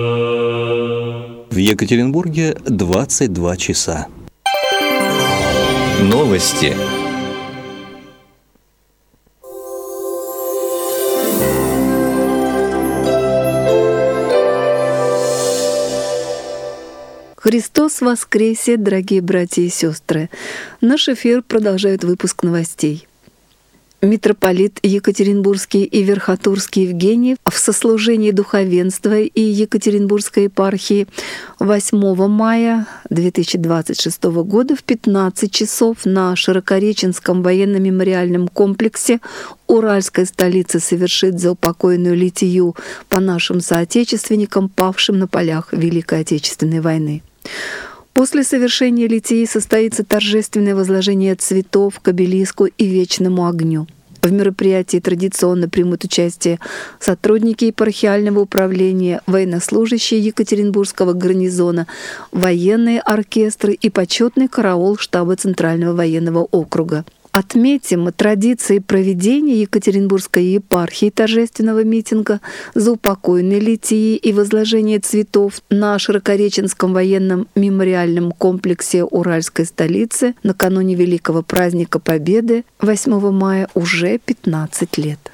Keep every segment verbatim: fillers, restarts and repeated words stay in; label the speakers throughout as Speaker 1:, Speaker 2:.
Speaker 1: В Екатеринбурге двадцать два часа.
Speaker 2: Новости.
Speaker 3: Христос воскресе, дорогие братья и сестры! Наш эфир продолжает выпуск новостей. Митрополит Екатеринбургский и Верхотурский Евгений в сослужении духовенства и Екатеринбургской епархии восьмого мая две тысячи двадцать шестого года в пятнадцать часов на Широкореченском военно-мемориальном комплексе Уральской столицы совершит заупокойную литию по нашим соотечественникам, павшим на полях Великой Отечественной войны. После совершения литии состоится торжественное возложение цветов к обелиску и вечному огню. В мероприятии традиционно примут участие сотрудники епархиального управления, военнослужащие Екатеринбургского гарнизона, военные оркестры и почетный караул штаба Центрального военного округа. Отметим традиции проведения Екатеринбургской епархии торжественного митинга заупокойной литии и возложения цветов на Широкореченском военном мемориальном комплексе Уральской столицы накануне Великого праздника Победы восьмого мая уже пятнадцать лет.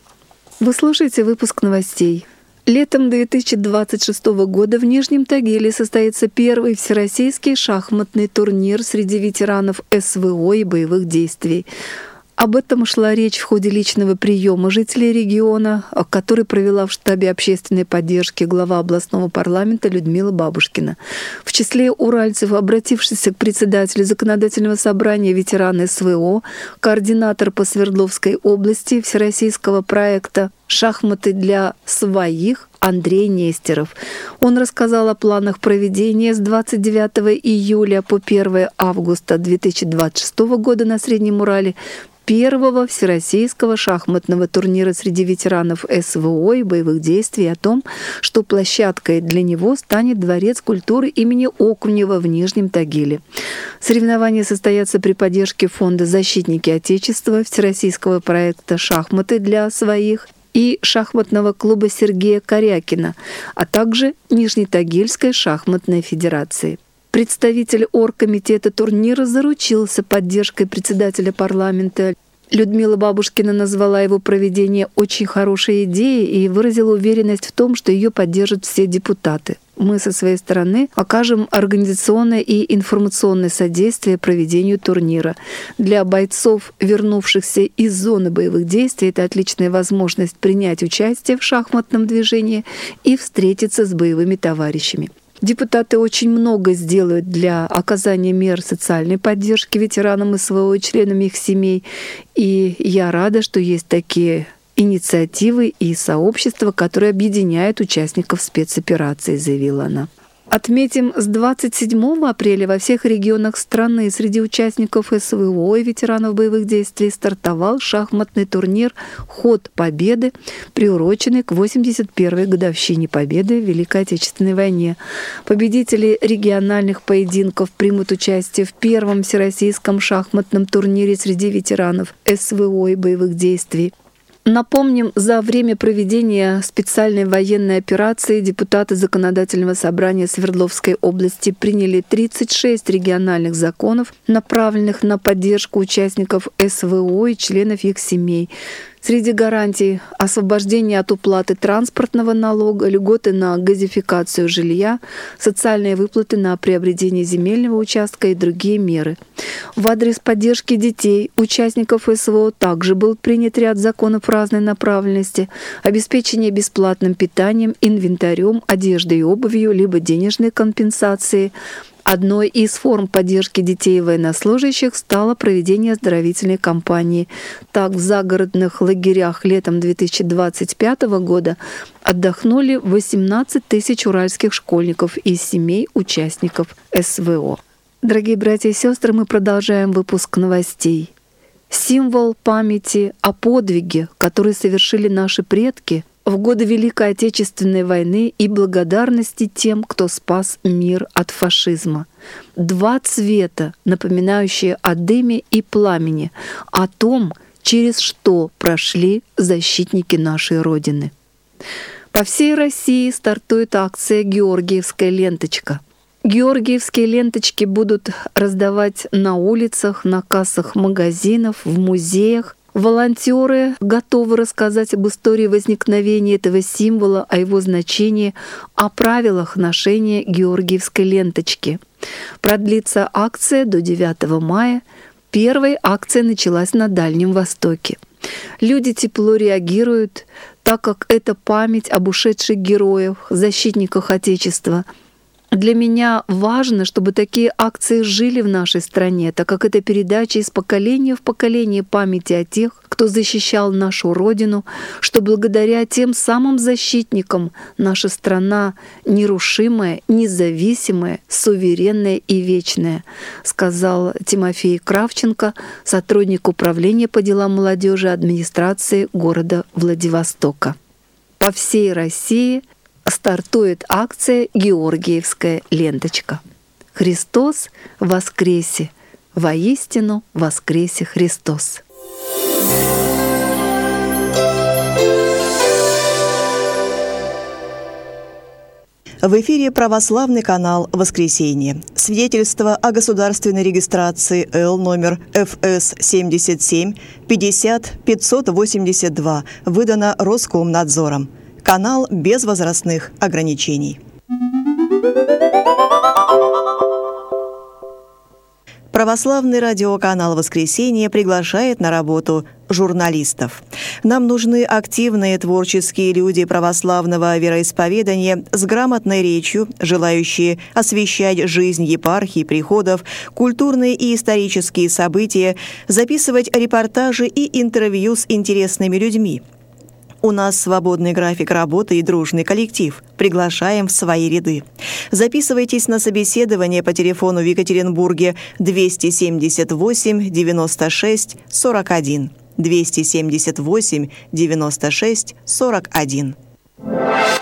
Speaker 3: Вы слушаете выпуск новостей. Летом две тысячи двадцать шестого года в Нижнем Тагиле состоится первый всероссийский шахматный турнир среди ветеранов эс вэ о и боевых действий. Об этом шла речь в ходе личного приема жителей региона, который провела в штабе общественной поддержки глава областного парламента Людмила Бабушкина. В числе уральцев, обратившихся к председателю законодательного собрания ветеран эс вэ о, координатор по Свердловской области всероссийского проекта «Шахматы для своих» Андрей Нестеров. Он рассказал о планах проведения с двадцать девятого июля по первого августа две тысячи двадцать шестого года на Среднем Урале первого всероссийского шахматного турнира среди ветеранов эс вэ о и боевых действий, о том, что площадкой для него станет Дворец культуры имени Окунева в Нижнем Тагиле. Соревнования состоятся при поддержке фонда «Защитники Отечества», всероссийского проекта «Шахматы для своих» и шахматного клуба Сергея Корякина, а также Нижнетагильской шахматной федерации. Представитель оргкомитета турнира заручился поддержкой председателя парламента. Людмила Бабушкина назвала его проведение очень хорошей идеей и выразила уверенность в том, что ее поддержат все депутаты. Мы со своей стороны окажем организационное и информационное содействие проведению турнира. Для бойцов, вернувшихся из зоны боевых действий, это отличная возможность принять участие в шахматном движении и встретиться с боевыми товарищами. Депутаты очень много сделают для оказания мер социальной поддержки ветеранам эс вэ о и членам их семей. И я рада, что есть такие инициативы и сообщества, которые объединяют участников спецоперации, заявила она. Отметим, с двадцать седьмого апреля во всех регионах страны среди участников эс вэ о и ветеранов боевых действий стартовал шахматный турнир «Ход Победы», приуроченный к восемьдесят первой годовщине Победы в Великой Отечественной войне. Победители региональных поединков примут участие в первом всероссийском шахматном турнире среди ветеранов эс вэ о и боевых действий. Напомним, за время проведения специальной военной операции депутаты Законодательного собрания Свердловской области приняли тридцать шесть региональных законов, направленных на поддержку участников эс вэ о и членов их семей. Среди гарантий — освобождение от уплаты транспортного налога, льготы на газификацию жилья, социальные выплаты на приобретение земельного участка и другие меры. В адрес поддержки детей, участников эс вэ о, также был принят ряд законов разной направленности: обеспечение бесплатным питанием, инвентарем, одеждой и обувью, либо денежной компенсацией. Одной из форм поддержки детей и военнослужащих стало проведение оздоровительной кампании. Так, в загородных лагерях летом две тысячи двадцать пятого года отдохнули восемнадцать тысяч уральских школьников из семей участников эс вэ о. Дорогие братья и сестры, мы продолжаем выпуск новостей. Символ памяти о подвиге, который совершили наши предки в годы Великой Отечественной войны, и благодарности тем, кто спас мир от фашизма. Два цвета, напоминающие о дыме и пламени, о том, через что прошли защитники нашей Родины. По всей России стартует акция «Георгиевская ленточка». Георгиевские ленточки будут раздавать на улицах, на кассах магазинов, в музеях. Волонтеры готовы рассказать об истории возникновения этого символа, о его значении, о правилах ношения Георгиевской ленточки. Продлится акция до девятого мая. Первая акция началась на Дальнем Востоке. Люди тепло реагируют, так как это память об ушедших героях, защитниках Отечества. Для меня важно, чтобы такие акции жили в нашей стране, так как это передача из поколения в поколение памяти о тех, кто защищал нашу Родину, что благодаря тем самым защитникам наша страна нерушимая, независимая, суверенная и вечная, сказал Тимофей Кравченко, сотрудник управления по делам молодежи администрации города Владивостока. По всей России стартует акция «Георгиевская ленточка». Христос воскресе! Воистину воскресе Христос!
Speaker 2: В эфире православный канал «Воскресенье». Свидетельство о государственной регистрации Л номер Ф С семьдесят семь пятьдесят пятьсот восемьдесят два выдано Роскомнадзором. Канал без возрастных ограничений. Православный радиоканал «Воскресенье» приглашает на работу журналистов. Нам нужны активные творческие люди православного вероисповедания с грамотной речью, желающие освещать жизнь епархий, приходов, культурные и исторические события, записывать репортажи и интервью с интересными людьми. У нас свободный график работы и дружный коллектив. Приглашаем в свои ряды. Записывайтесь на собеседование по телефону в Екатеринбурге двести семьдесят восемь девяносто шесть сорок один. двести семьдесят восемь девяносто шесть сорок один.